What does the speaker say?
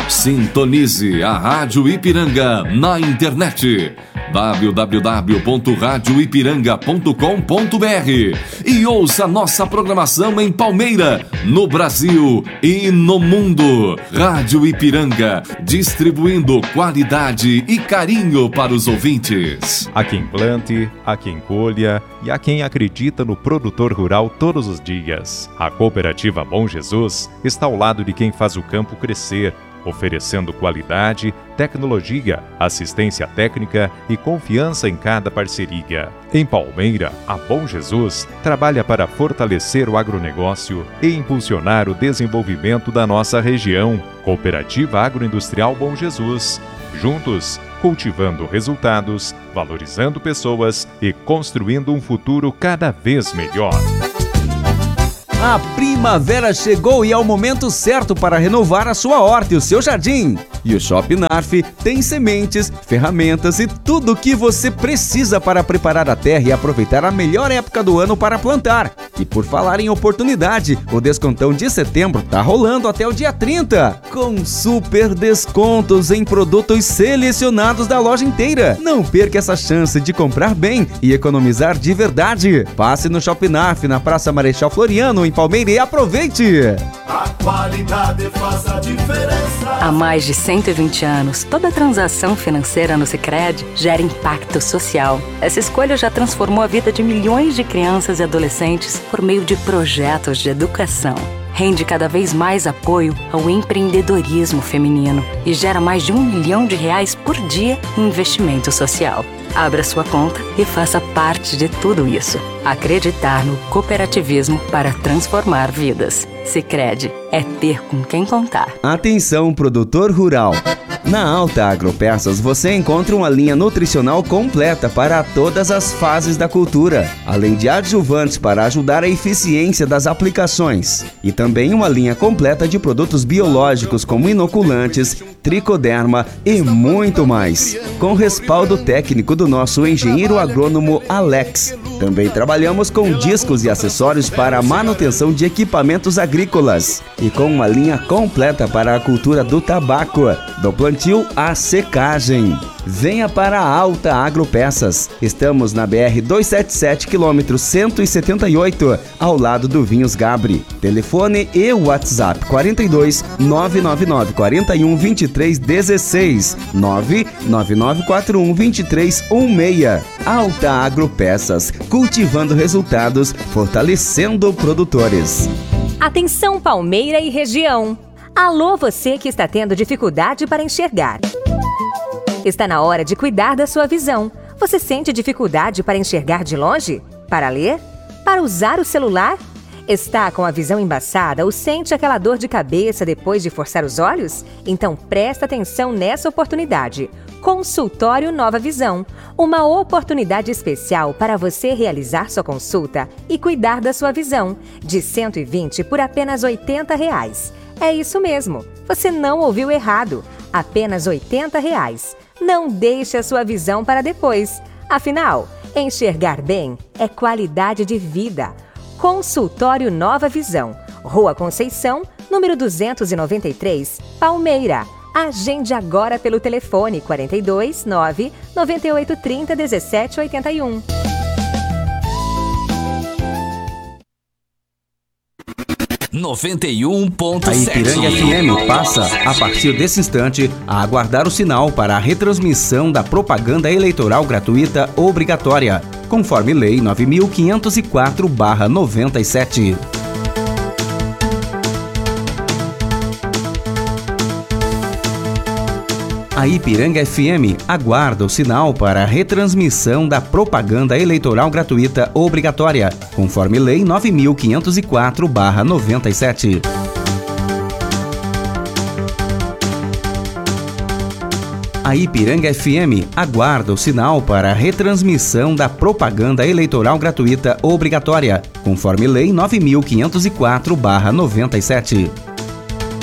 Sintonize a Rádio Ipiranga na internet www.radioipiranga.com.br e ouça nossa programação em Palmeira, no Brasil e no mundo. Rádio Ipiranga, distribuindo qualidade e carinho para os ouvintes. Há quem plante, há quem colha e há quem acredita no produtor rural todos os dias. A Cooperativa Bom Jesus está ao lado de quem faz o campo crescer, oferecendo qualidade, tecnologia, assistência técnica e confiança em cada parceria. Em Palmeira, a Bom Jesus trabalha para fortalecer o agronegócio e impulsionar o desenvolvimento da nossa região. Cooperativa Agroindustrial Bom Jesus. Juntos, cultivando resultados, valorizando pessoas e construindo um futuro cada vez melhor. A primavera chegou e é o momento certo para renovar a sua horta e o seu jardim. E o Shop Narf tem sementes, ferramentas e tudo o que você precisa para preparar a terra e aproveitar a melhor época do ano para plantar. E por falar em oportunidade, o descontão de setembro tá rolando até o dia 30, com super descontos em produtos selecionados da loja inteira. Não perca essa chance de comprar bem e economizar de verdade. Passe no Shop Narf, na Praça Marechal Floriano, em Palmeira, e aproveite! A qualidade faz a diferença. Há mais de 120 anos, toda transação financeira no Sicredi gera impacto social. Essa escolha já transformou a vida de milhões de crianças e adolescentes por meio de projetos de educação. Rende cada vez mais apoio ao empreendedorismo feminino e gera mais de R$1 milhão por dia em investimento social. Abra sua conta e faça parte de tudo isso. Acreditar no cooperativismo para transformar vidas. Sicredi é ter com quem contar. Atenção, produtor rural! Na Alta Agropeças você encontra uma linha nutricional completa para todas as fases da cultura, além de adjuvantes para ajudar a eficiência das aplicações. E também uma linha completa de produtos biológicos como inoculantes, tricoderma e muito mais, com respaldo técnico do nosso engenheiro agrônomo Alex. Também trabalhamos com discos e acessórios para a manutenção de equipamentos agrícolas e com uma linha completa para a cultura do tabaco, do plantio à secagem. Venha para a Alta Agropeças. Estamos na BR 277, quilômetro 178, ao lado do Vinhos Gabri. Telefone e WhatsApp 42 999 41 23 16 999 41 23 16. Alta Agropeças, cultivando resultados, fortalecendo produtores. Atenção Palmeira e região. Alô, você que está tendo dificuldade para enxergar. Está na hora de cuidar da sua visão. Você sente dificuldade para enxergar de longe? Para ler? Para usar o celular? Está com a visão embaçada ou sente aquela dor de cabeça depois de forçar os olhos? Então presta atenção nessa oportunidade. Consultório Nova Visão. Uma oportunidade especial para você realizar sua consulta e cuidar da sua visão. De R$ 120 por apenas R$ 80. É isso mesmo, você não ouviu errado. Apenas R$ 80. Não deixe a sua visão para depois. Afinal, enxergar bem é qualidade de vida. Consultório Nova Visão. Rua Conceição, número 293, Palmeira. Agende agora pelo telefone 42 9 9830 1781. A Ipiranga FM passa, a partir desse instante, a aguardar o sinal para a retransmissão da propaganda eleitoral gratuita obrigatória, conforme Lei 9.504/97. A Ipiranga FM aguarda o sinal para a retransmissão da propaganda eleitoral gratuita obrigatória, conforme Lei 9.504/97. A Ipiranga FM aguarda o sinal para a retransmissão da propaganda eleitoral gratuita obrigatória, conforme Lei 9.504/97.